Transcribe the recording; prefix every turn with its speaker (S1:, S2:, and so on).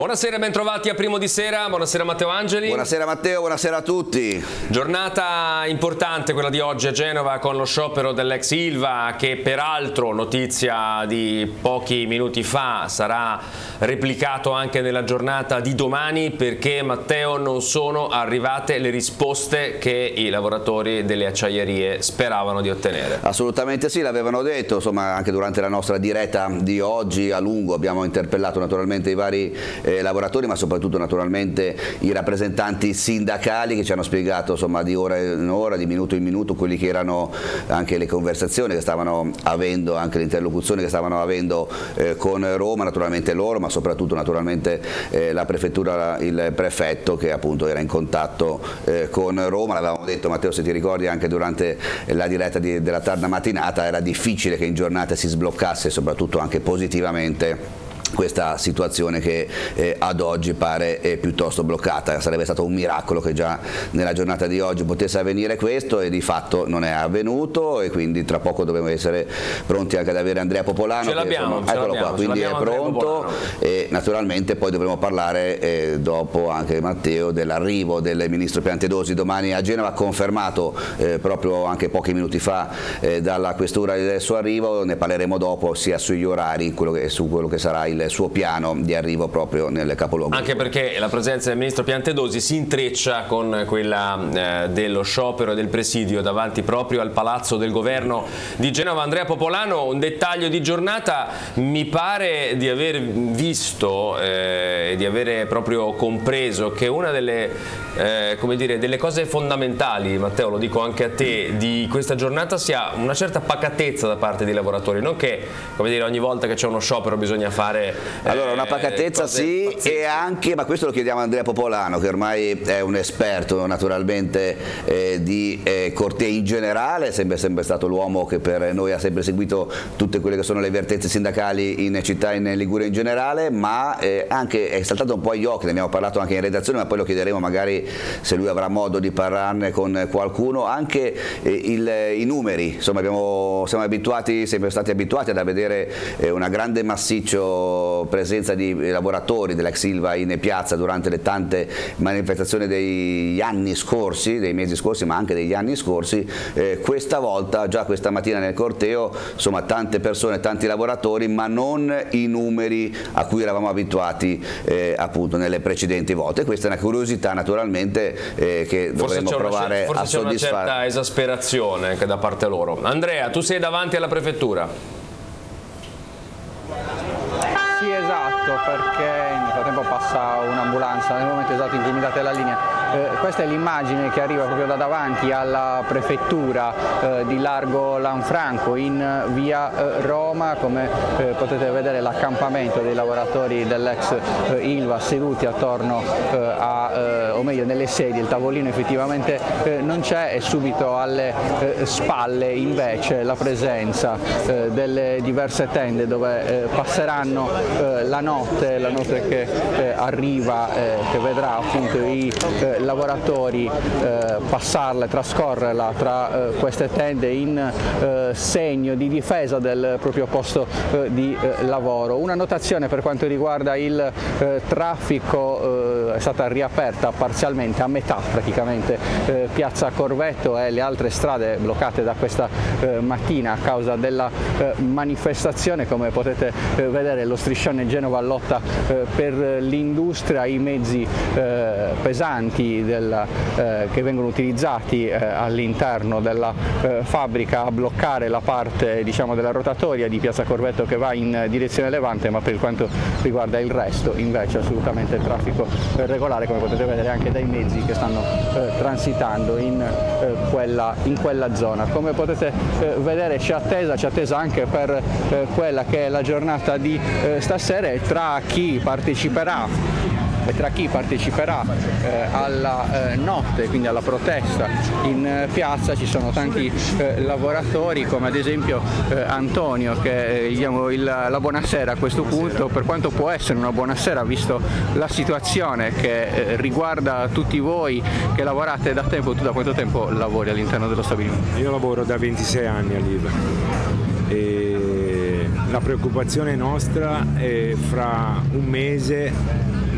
S1: Buonasera e bentrovati a Primo di Sera, buonasera Matteo Angeli.
S2: Buonasera Matteo, buonasera a tutti.
S1: Giornata importante quella di oggi a Genova con lo sciopero dell'ex Ilva che peraltro, notizia di pochi minuti fa, sarà replicato anche nella giornata di domani perché Matteo non sono arrivate le risposte che i lavoratori delle acciaierie speravano di ottenere.
S2: Assolutamente sì, l'avevano detto, insomma anche durante la nostra diretta di oggi a lungo abbiamo interpellato naturalmente i vari lavoratori, ma soprattutto naturalmente i rappresentanti sindacali che ci hanno spiegato insomma di ora in ora, di minuto in minuto, quelli che erano anche le conversazioni che stavano avendo, anche le interlocuzioni che stavano avendo con Roma, naturalmente loro, ma soprattutto naturalmente la prefettura, il prefetto che appunto era in contatto con Roma. L'avevamo detto Matteo, se ti ricordi, anche durante la diretta della tarda mattinata, era difficile che in giornata si sbloccasse, soprattutto anche positivamente, questa situazione che ad oggi pare piuttosto bloccata. Sarebbe stato un miracolo che già nella giornata di oggi potesse avvenire questo, e di fatto non è avvenuto, e quindi tra poco dobbiamo essere pronti anche ad avere Andrea Popolano.
S1: Ce l'abbiamo,
S2: eccolo qua, quindi è pronto, e naturalmente poi dovremo parlare dopo anche Matteo dell'arrivo del ministro Piantedosi domani a Genova, confermato proprio anche pochi minuti fa dalla questura del suo arrivo. Ne parleremo dopo sia sugli orari, su quello che sarà il suo piano di arrivo proprio nel capoluogo.
S1: Anche perché la presenza del ministro Piantedosi si intreccia con quella dello sciopero e del presidio davanti proprio al palazzo del governo di Genova. Andrea Popolano, un dettaglio di giornata: mi pare di aver visto e di avere proprio compreso che una delle come dire, delle cose fondamentali, Matteo, lo dico anche a te, di questa giornata sia una certa pacatezza da parte dei lavoratori, non che, come dire, ogni volta che c'è uno sciopero bisogna fare
S2: allora una pacatezza sì,
S1: pazzesche.
S2: E anche, ma questo lo chiediamo a Andrea Popolano, che ormai è un esperto naturalmente di cortei in generale, è sempre stato l'uomo che per noi ha sempre seguito tutte quelle che sono le vertenze sindacali in città, in Liguria in generale, ma anche è saltato un po' agli occhi, ne abbiamo parlato anche in redazione, ma poi lo chiederemo magari se lui avrà modo di parlarne con qualcuno, anche i numeri. Insomma siamo sempre stati abituati ad vedere una grande massiccio presenza di lavoratori dell'ex Ilva in piazza durante le tante manifestazioni degli anni scorsi, dei mesi scorsi, ma anche degli anni scorsi. Questa volta, già questa mattina nel corteo, insomma tante persone, tanti lavoratori, ma non i numeri a cui eravamo abituati appunto nelle precedenti volte. Questa è una curiosità naturalmente che dovremmo provare a soddisfare.
S1: Forse c'è una certa esasperazione anche da parte loro. Andrea, tu sei davanti alla prefettura?
S3: Sì, esatto, perché nel frattempo passa un'ambulanza nel momento esatto in cui mi date la linea. Questa è l'immagine che arriva proprio da davanti alla prefettura di Largo Lanfranco in via Roma. Come potete vedere, l'accampamento dei lavoratori dell'ex Ilva seduti attorno o meglio nelle sedie. Il tavolino effettivamente non c'è, e subito alle spalle invece la presenza delle diverse tende dove passeranno la notte che arriva, che vedrà appunto i lavoratori passarla e trascorrerla tra queste tende in segno di difesa del proprio posto di lavoro. Una notazione per quanto riguarda il traffico: è stata riaperta parzialmente, a metà praticamente, piazza Corvetto e le altre strade bloccate da questa mattina a causa della manifestazione. Come potete vedere, lo striscione Genova lotta per l'industria, i mezzi pesanti che vengono utilizzati all'interno della fabbrica a bloccare la parte, diciamo, della rotatoria di piazza Corvetto che va in direzione Levante, ma per quanto riguarda il resto invece assolutamente il traffico regolare, come potete vedere anche dai mezzi che stanno transitando in quella zona. Come potete vedere c'è attesa anche per quella che è la giornata di stasera, e tra chi parteciperà alla notte, quindi alla protesta in piazza, ci sono tanti lavoratori, come ad esempio Antonio, che gli diamo la buonasera a questo punto, per quanto può essere una buonasera visto la situazione che riguarda tutti voi che lavorate da tempo. Tu da quanto tempo lavori all'interno dello stabilimento?
S4: Io lavoro da 26 anni all'Ilva. La preoccupazione nostra è fra un mese